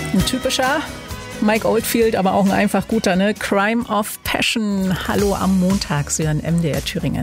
Ein typischer Mike Oldfield, aber auch ein einfach guter, ne? Crime of Passion. Hallo am Montag, Sie hören MDR Thüringen.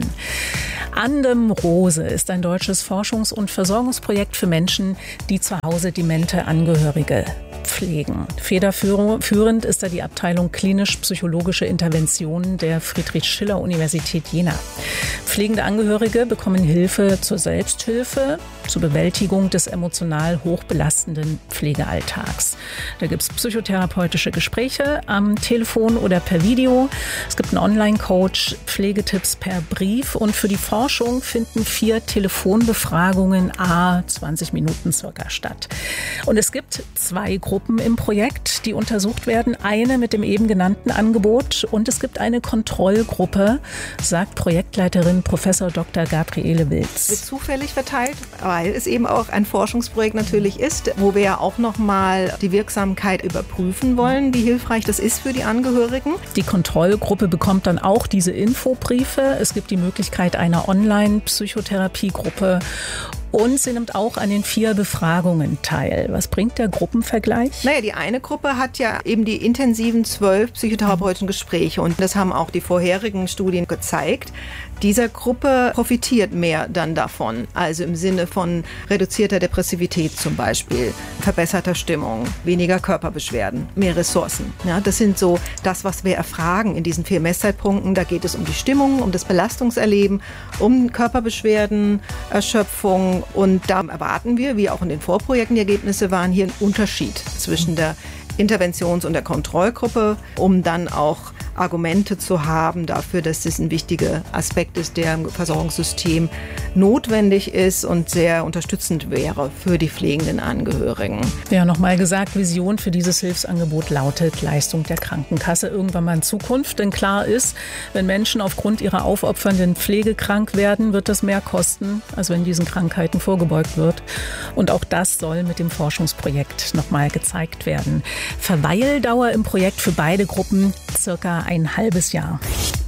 Andem Rose ist ein deutsches Forschungs- und Versorgungsprojekt für Menschen, die zu Hause demente Angehörige pflegen. Federführend ist da die Abteilung klinisch-psychologische Interventionen der Friedrich-Schiller-Universität Jena. Pflegende Angehörige bekommen Hilfe zur Selbsthilfe, zur Bewältigung des emotional hochbelastenden Pflegealltags. Da gibt es psychotherapeutische Gespräche am Telefon oder per Video. Es gibt einen Online-Coach, Pflegetipps per Brief und für die Forschung finden 4 Telefonbefragungen à 20 Minuten circa statt. Und es gibt 2 Gruppen im Projekt, die untersucht werden. Eine mit dem eben genannten Angebot und es gibt eine Kontrollgruppe, sagt Projektleiterin Prof. Dr. Gabriele Wilz. Wird zufällig verteilt, weil es eben auch ein Forschungsprojekt natürlich ist, wo wir ja auch nochmal die Wirksamkeit überprüfen wollen, wie hilfreich das ist für die Angehörigen. Die Kontrollgruppe bekommt dann auch diese Infobriefe. Es gibt die Möglichkeit einer Online-Psychotherapiegruppe. Und sie nimmt auch an den 4 Befragungen teil. Was bringt der Gruppenvergleich? Naja, die eine Gruppe hat ja eben die intensiven 12 psychotherapeutischen Gespräche. Und das haben auch die vorherigen Studien gezeigt. Dieser Gruppe profitiert mehr dann davon. Also im Sinne von reduzierter Depressivität zum Beispiel, verbesserter Stimmung, weniger Körperbeschwerden, mehr Ressourcen. Ja, das sind so das, was wir erfragen in diesen 4 Messzeitpunkten. Da geht es um die Stimmung, um das Belastungserleben, um Körperbeschwerden, Erschöpfung. Und da erwarten wir, wie auch in den Vorprojekten die Ergebnisse waren, hier einen Unterschied zwischen der Interventions- und der Kontrollgruppe, um dann auch Argumente zu haben dafür, dass das ein wichtiger Aspekt ist, der im Versorgungssystem notwendig ist und sehr unterstützend wäre für die pflegenden Angehörigen. Ja, nochmal gesagt, Vision für dieses Hilfsangebot lautet Leistung der Krankenkasse irgendwann mal in Zukunft. Denn klar ist, wenn Menschen aufgrund ihrer aufopfernden Pflege krank werden, wird das mehr kosten, als wenn diesen Krankheiten vorgebeugt wird. Und auch das soll mit dem Forschungsprojekt nochmal gezeigt werden. Verweildauer im Projekt für beide Gruppen circa ein halbes Jahr.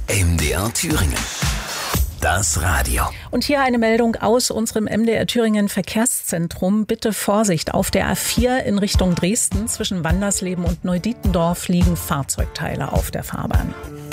MDR Thüringen. Das Radio. Und hier eine Meldung aus unserem MDR Thüringen Verkehrszentrum. Bitte Vorsicht, auf der A4 in Richtung Dresden zwischen Wandersleben und Neudietendorf liegen Fahrzeugteile auf der Fahrbahn.